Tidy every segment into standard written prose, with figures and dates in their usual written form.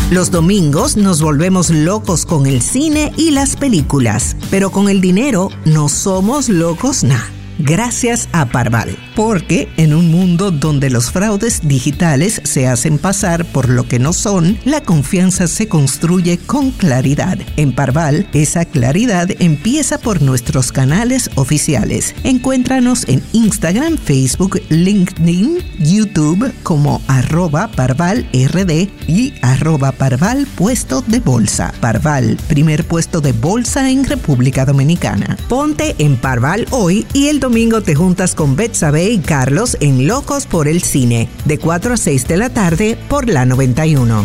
Los domingos nos volvemos locos con el cine y las películas, pero con el dinero no somos locos gracias a Parval, porque en un mundo donde los fraudes digitales se hacen pasar por lo que no son, la confianza se construye con claridad. En Parval, esa claridad empieza por nuestros canales oficiales. Encuéntranos en Instagram, Facebook, LinkedIn, YouTube como @parvalrd y @parval puesto de bolsa. Parval, primer puesto de bolsa en República Dominicana. Ponte en Parval hoy y el domingo te juntas con Betsabe y Carlos en Locos por el Cine, de 4 a 6 de la tarde por la 91.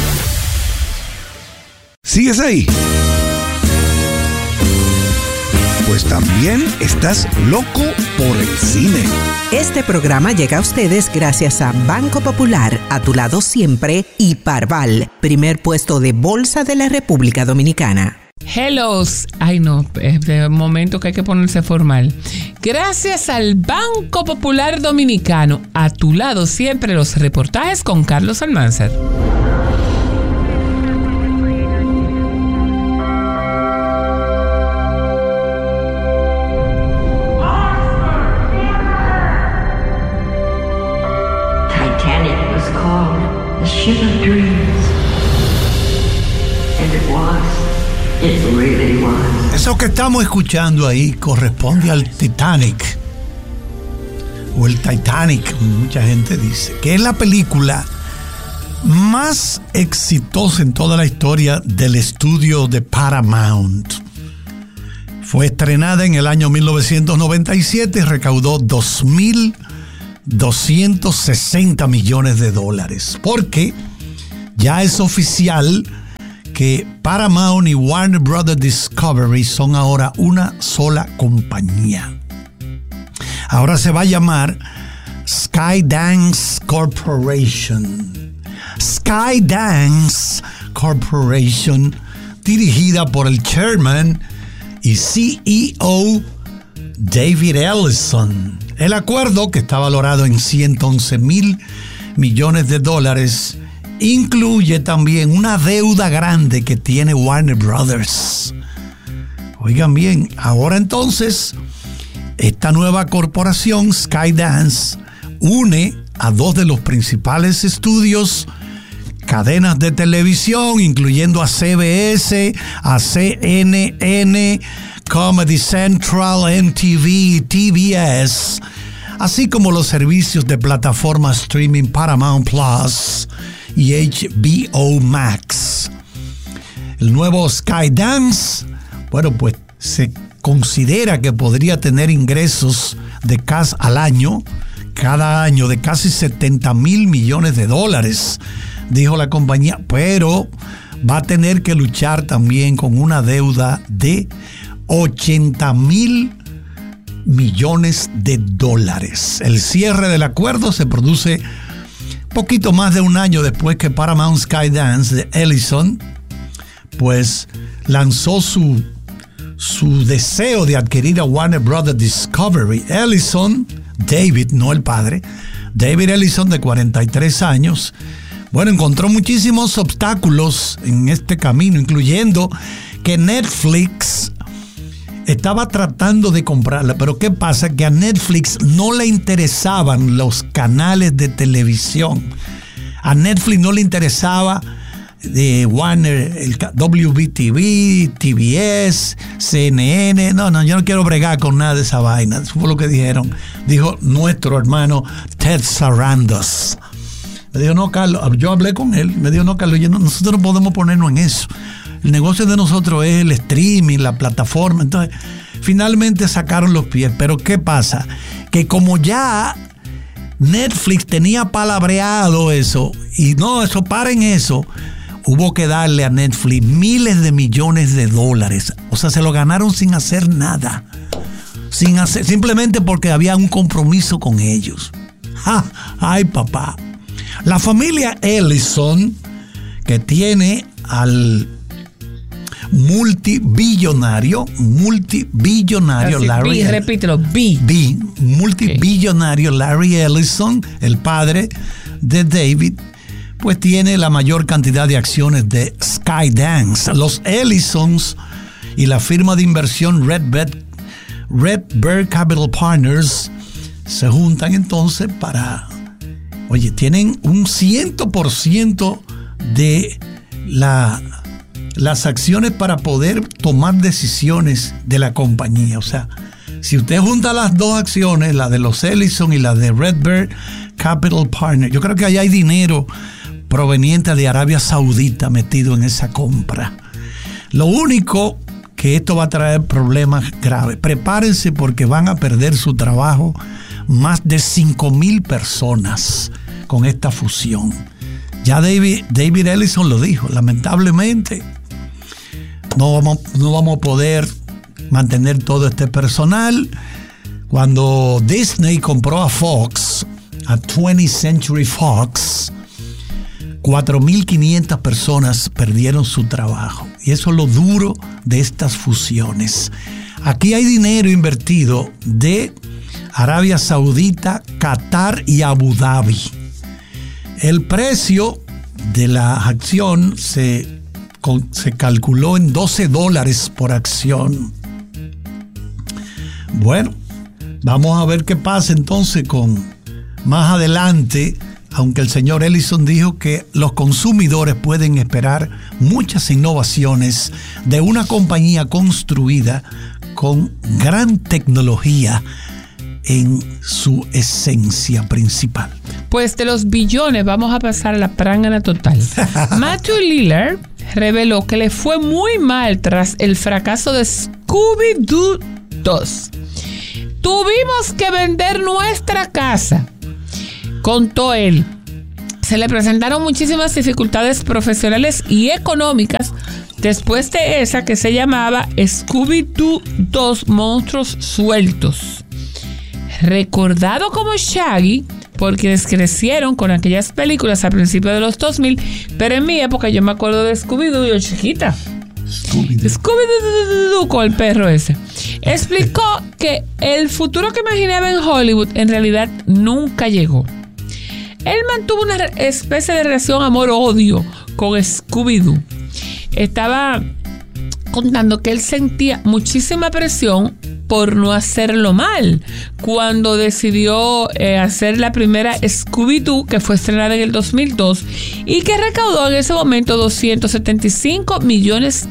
¿Sigues ahí? Pues también estás loco por el cine. Este programa llega a ustedes gracias a Banco Popular, a tu lado siempre, y Parval, primer puesto de bolsa de la República Dominicana. Hellos. Ay, no, es de momento que hay que ponerse formal. Gracias al Banco Popular Dominicano, a tu lado siempre, los reportajes con Carlos Almanzar. Titanic was called the ship of dreams. And it was. It really was. Eso que estamos escuchando ahí corresponde al Titanic, o el Titanic, como mucha gente dice, que es la película más exitosa en toda la historia del estudio de Paramount. Fue estrenada en el año 1997 y recaudó $2.260 millones, porque ya es oficial que Paramount y Warner Brothers Discovery son ahora una sola compañía. Ahora se va a llamar Skydance Corporation. Skydance Corporation, dirigida por el chairman y CEO David Ellison. El acuerdo, que está valorado en $111 millones, incluye también una deuda grande que tiene Warner Brothers. Oigan bien, ahora entonces, esta nueva corporación, Skydance, une a dos de los principales estudios, cadenas de televisión, incluyendo a CBS, a CNN, Comedy Central, MTV, TBS, así como los servicios de plataforma streaming Paramount Plus y HBO Max. El nuevo Skydance, bueno, pues se considera que podría tener ingresos de cada año de casi $70,000 millones, dijo la compañía, pero va a tener que luchar también con una deuda de $80,000 millones. El cierre del acuerdo se produce poquito más de un año después que Paramount Skydance de Ellison pues lanzó su deseo de adquirir a Warner Brothers Discovery. Ellison, David, no el padre, David Ellison, de 43 años, bueno, encontró muchísimos obstáculos en este camino, incluyendo que Netflix estaba tratando de comprarla, pero ¿qué pasa? Que a Netflix no le interesaban los canales de televisión. A Netflix no le interesaba de Warner, el WBTV, TBS, CNN. No, yo no quiero bregar con nada de esa vaina. Eso fue lo que dijeron. Dijo nuestro hermano Ted Sarandos. Me dijo, no, Carlos, yo hablé con él. Me dijo, no, Carlos, nosotros no podemos ponernos en eso. El negocio de nosotros es el streaming, la plataforma. Entonces, finalmente sacaron los pies. Pero ¿qué pasa? Que como ya Netflix tenía palabreado eso, y no, paren eso, hubo que darle a Netflix miles de millones de dólares. O sea, se lo ganaron sin hacer nada. Simplemente porque había un compromiso con ellos. ¡Ja! ¡Ay, papá! La familia Ellison, que tiene al multibillonario Larry. Repítelo, multibillonario Larry Ellison, el padre de David, pues tiene la mayor cantidad de acciones de Skydance. Los Ellisons y la firma de inversión Red Bear Capital Partners se juntan entonces para, tienen un 100% de las acciones para poder tomar decisiones de la compañía. O sea, si usted junta las dos acciones, la de los Ellison y la de Red Bear Capital Partners, yo creo que allá hay dinero proveniente de Arabia Saudita metido en esa compra. Lo único que esto va a traer problemas graves. Prepárense porque van a perder su trabajo más de 5,000 personas con esta fusión. Ya David Ellison lo dijo, lamentablemente no vamos a poder mantener todo este personal. Cuando Disney compró a Fox, a 20th Century Fox, 4,500 personas perdieron su trabajo. Y eso es lo duro de estas fusiones. Aquí hay dinero invertido de Arabia Saudita, Qatar y Abu Dhabi. El precio de la acción se calculó en $12 por acción. Bueno, vamos a ver qué pasa entonces más adelante, aunque el señor Ellison dijo que los consumidores pueden esperar muchas innovaciones de una compañía construida con gran tecnología en su esencia principal. Pues de los billones vamos a pasar a la prángana total. Matthew Lillard reveló que le fue muy mal tras el fracaso de Scooby-Doo 2. Tuvimos que vender nuestra casa, contó él. Se le presentaron muchísimas dificultades profesionales y económicas después de esa que se llamaba Scooby-Doo 2 Monstruos Sueltos. Recordado como Shaggy por quienes crecieron con aquellas películas a principios de los 2000, pero en mi época yo me acuerdo de Scooby-Doo, yo chiquita. Scooby-Doo con el perro ese. Explicó que el futuro que imaginaba en Hollywood en realidad nunca llegó. Él mantuvo una especie de relación amor-odio con Scooby-Doo. Estaba contando que él sentía muchísima presión por no hacerlo mal cuando decidió hacer la primera Scooby-Doo, que fue estrenada en el 2002 y que recaudó en ese momento $275 millones.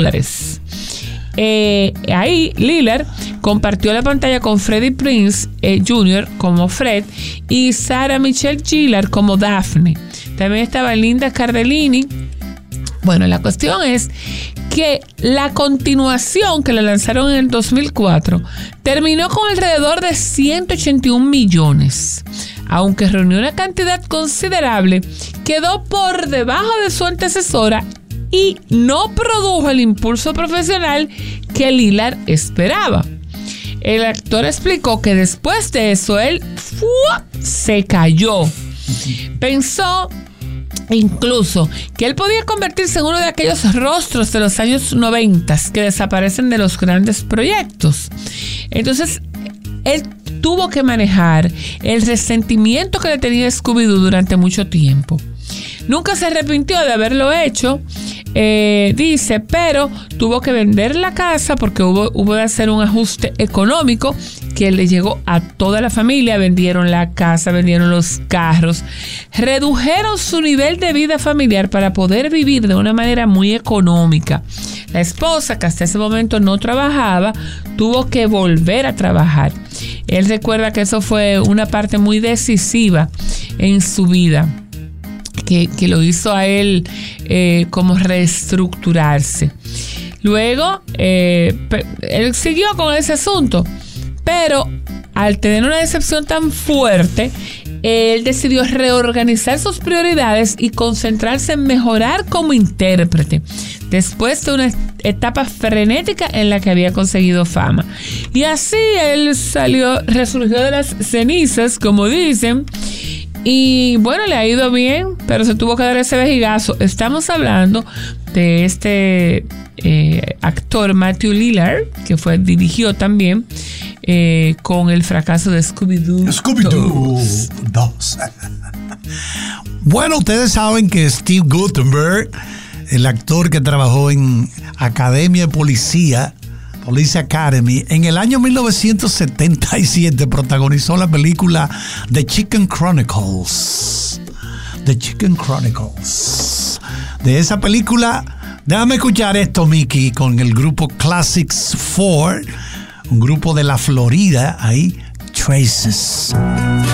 Ahí Lillard compartió la pantalla con Freddie Prinze Jr. como Fred y Sarah Michelle Gellar como Daphne. También estaba Linda Cardellini. Bueno, la cuestión es que la continuación que le lanzaron en el 2004 terminó con alrededor de 181 millones. Aunque reunió una cantidad considerable, quedó por debajo de su antecesora y no produjo el impulso profesional que Lillard esperaba. El actor explicó que después de eso él se cayó. Pensó incluso que él podía convertirse en uno de aquellos rostros de los años 90 que desaparecen de los grandes proyectos. Entonces, él tuvo que manejar el resentimiento que le tenía Scooby-Doo durante mucho tiempo. Nunca se arrepintió de haberlo hecho, dice, pero tuvo que vender la casa porque hubo de hacer un ajuste económico que le llegó a toda la familia. Vendieron la casa, vendieron los carros, redujeron su nivel de vida familiar para poder vivir de una manera muy económica. La esposa, que hasta ese momento no trabajaba, tuvo que volver a trabajar. Él recuerda que eso fue una parte muy decisiva en su vida, que lo hizo a él como reestructurarse. Luego, él siguió con ese asunto, pero al tener una decepción tan fuerte, él decidió reorganizar sus prioridades y concentrarse en mejorar como intérprete, después de una etapa frenética en la que había conseguido fama. Y así él resurgió de las cenizas, como dicen, y bueno, le ha ido bien, pero se tuvo que dar ese vejigazo. Estamos hablando de este actor Matthew Lillard, que dirigió también con el fracaso de Scooby-Doo 2. Bueno, ustedes saben que Steve Guttenberg, el actor que trabajó en Academia de Policía, Police Academy, en el año 1977 protagonizó la película The Chicken Chronicles. The Chicken Chronicles. De esa película, déjame escuchar esto, Mickey, con el grupo Classics 4, un grupo de la Florida, ahí, Traces.